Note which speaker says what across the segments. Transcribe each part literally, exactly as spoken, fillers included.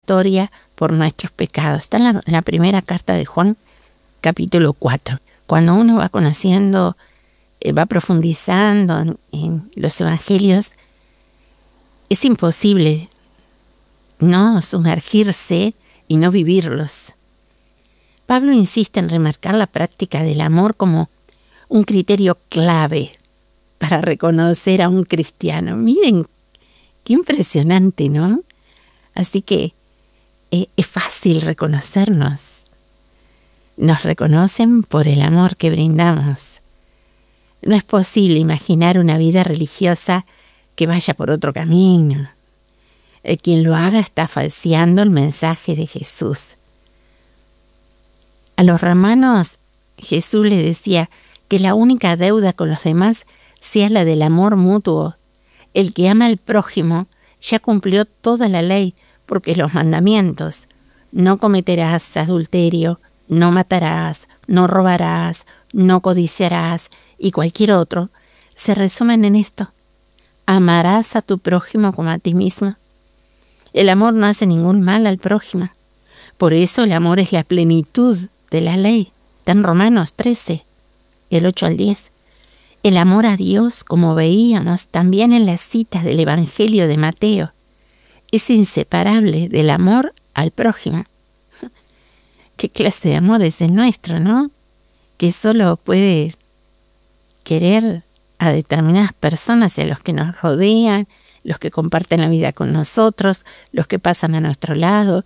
Speaker 1: propiciatoria por nuestros pecados. Está en la, en la primera carta de Juan, capítulo cuatro. Cuando uno va conociendo, eh, va profundizando en, en los evangelios, es imposible no sumergirse y no vivirlos. Pablo insiste en remarcar la práctica del amor como un criterio clave para reconocer a un cristiano. Miren, qué impresionante, ¿no? Así que eh, es fácil reconocernos. Nos reconocen por el amor que brindamos. No es posible imaginar una vida religiosa que vaya por otro camino. El quien lo haga está falseando el mensaje de Jesús. A los romanos, Jesús les decía que la única deuda con los demás sea la del amor mutuo. El que ama al prójimo ya cumplió toda la ley, porque los mandamientos, no cometerás adulterio, no matarás, no robarás, no codiciarás y cualquier otro, se resumen en esto: amarás a tu prójimo como a ti mismo. El amor no hace ningún mal al prójimo. Por eso el amor es la plenitud de la ley. Está en Romanos trece, del ocho al diez. El amor a Dios, como veíamos también en las citas del Evangelio de Mateo, es inseparable del amor al prójimo. ¿Qué clase de amor es el nuestro, no? Que solo puede querer a determinadas personas, a los que nos rodean, los que comparten la vida con nosotros, los que pasan a nuestro lado.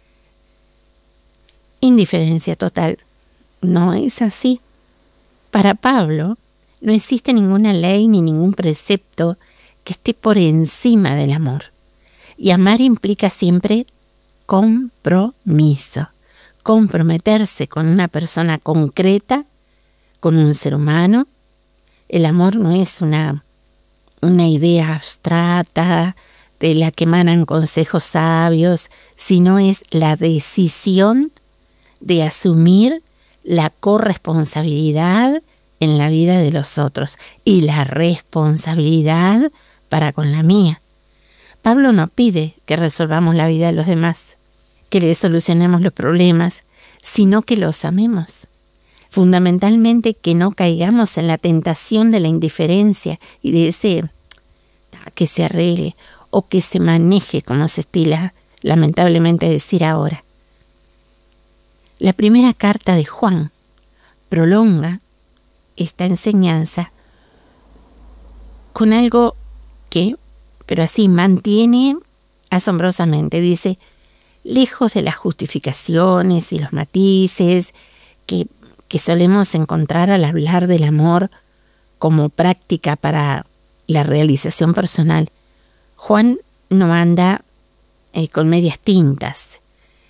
Speaker 1: Indiferencia total. No es así. Para Pablo, no existe ninguna ley ni ningún precepto que esté por encima del amor. Y amar implica siempre compromiso. Comprometerse con una persona concreta, con un ser humano. El amor no es una, una idea abstrata de la que emanan consejos sabios, sino es la decisión de asumir la corresponsabilidad en la vida de los otros y la responsabilidad para con la mía. Pablo no pide que resolvamos la vida de los demás, que les solucionemos los problemas, sino que los amemos. Fundamentalmente que no caigamos en la tentación de la indiferencia y de ese que se arregle o que se maneje, como se estila lamentablemente decir ahora. La primera carta de Juan prolonga esta enseñanza con algo que, pero así, mantiene asombrosamente. Dice: lejos de las justificaciones y los matices que, que solemos encontrar al hablar del amor como práctica para la realización personal, Juan no anda eh, con medias tintas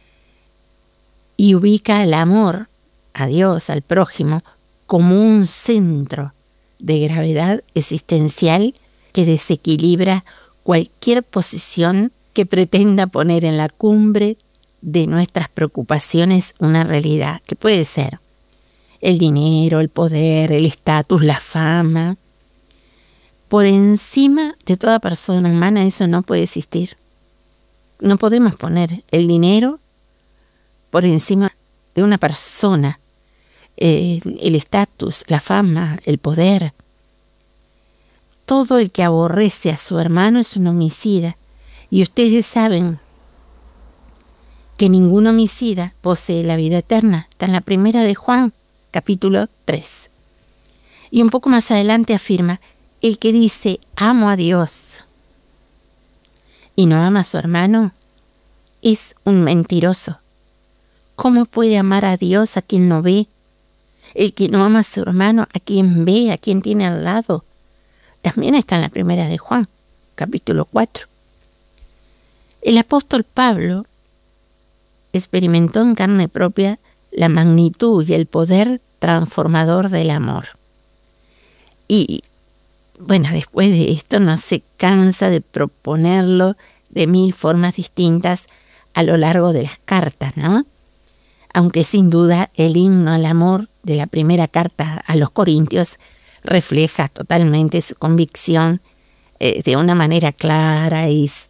Speaker 1: y ubica el amor a Dios, al prójimo, como un centro de gravedad existencial que desequilibra cualquier posición que pretenda poner en la cumbre de nuestras preocupaciones una realidad, que puede ser el dinero, el poder, el estatus, la fama. Por encima de toda persona humana eso no puede existir. No podemos poner el dinero por encima de una persona. Eh, el estatus, la fama, el poder. Todo el que aborrece a su hermano es un homicida. Y ustedes saben que ningún homicida posee la vida eterna. Está en la primera de Juan, capítulo tres. Y un poco más adelante afirma: el que dice amo a Dios y no ama a su hermano es un mentiroso. ¿Cómo puede amar a Dios a quien no ve? El que no ama a su hermano, a quien ve, a quien tiene al lado. También está en la primera de Juan, capítulo cuatro. El apóstol Pablo experimentó en carne propia la magnitud y el poder transformador del amor. Y, bueno, después de esto no se cansa de proponerlo de mil formas distintas a lo largo de las cartas, ¿no? Aunque sin duda el himno al amor de la primera carta a los Corintios refleja totalmente su convicción eh, de una manera clara y,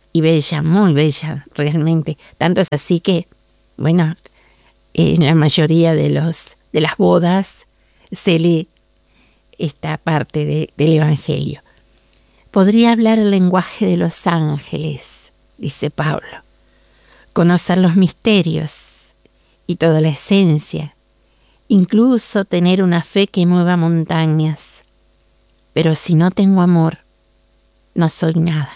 Speaker 1: y bella, muy bella realmente. Tanto es así que, bueno, en la mayoría de, los, de las bodas se lee esta parte de, del Evangelio. Podría hablar el lenguaje de los ángeles, dice Pablo, conocer los misterios y toda la esencia, incluso tener una fe que mueva montañas. Pero si no tengo amor, no soy nada.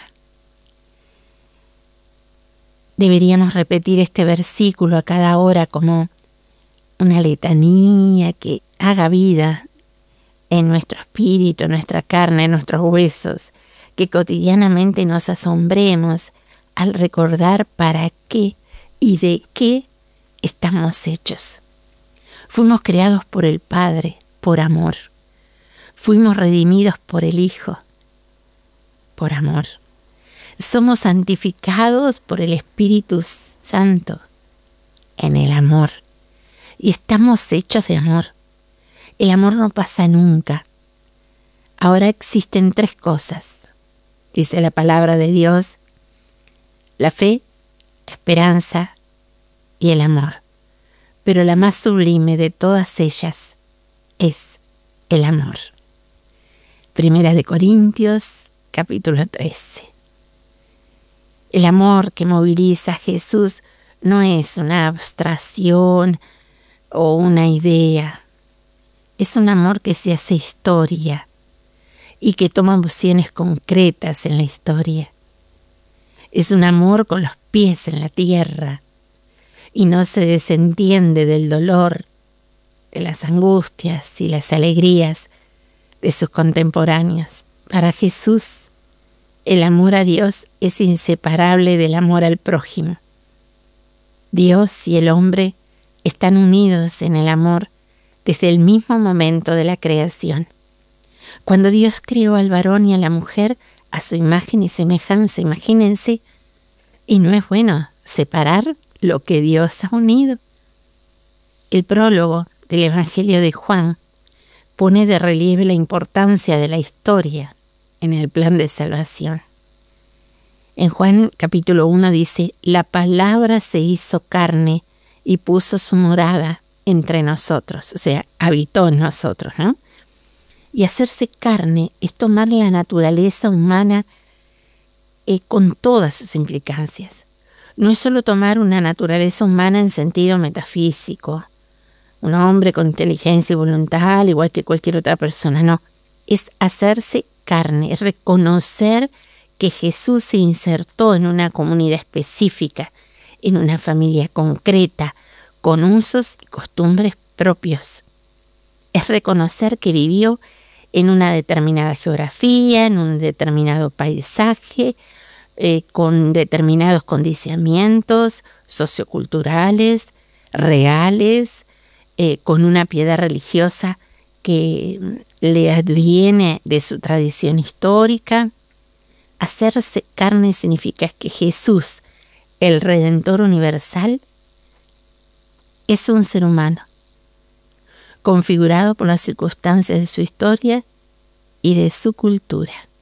Speaker 1: Deberíamos repetir este versículo a cada hora como una letanía que haga vida en nuestro espíritu, en nuestra carne, en nuestros huesos, que cotidianamente nos asombremos al recordar para qué y de qué estamos hechos. Fuimos creados por el Padre, por amor. Fuimos redimidos por el Hijo, por amor. Somos santificados por el Espíritu Santo, en el amor. Y estamos hechos de amor. El amor no pasa nunca. Ahora existen tres cosas, dice la palabra de Dios: la fe, la esperanza y el amor. Pero la más sublime de todas ellas es el amor. Primera de Corintios, capítulo trece. El amor que moviliza a Jesús no es una abstracción o una idea. Es un amor que se hace historia y que toma opciones concretas en la historia. Es un amor con los pies en la tierra y no se desentiende del dolor, de las angustias y las alegrías de sus contemporáneos. Para Jesús, el amor a Dios es inseparable del amor al prójimo. Dios y el hombre están unidos en el amor desde el mismo momento de la creación. Cuando Dios creó al varón y a la mujer a su imagen y semejanza, imagínense, y no es bueno separar lo que Dios ha unido. El prólogo del Evangelio de Juan pone de relieve la importancia de la historia en el plan de salvación. En Juan capítulo uno dice: la palabra se hizo carne y puso su morada entre nosotros, o sea, habitó en nosotros, ¿no? Y hacerse carne es tomar la naturaleza humana eh, con todas sus implicancias. No es solo tomar una naturaleza humana en sentido metafísico, un hombre con inteligencia y voluntad, igual que cualquier otra persona, no. Es hacerse carne, es reconocer que Jesús se insertó en una comunidad específica, en una familia concreta, con usos y costumbres propios. Es reconocer que vivió en una determinada geografía, en un determinado paisaje, eh, con determinados condicionamientos socioculturales, reales, eh, con una piedad religiosa que le adviene de su tradición histórica. Hacerse carne significa que Jesús, el Redentor universal, es un ser humano, configurado por las circunstancias de su historia y de su cultura.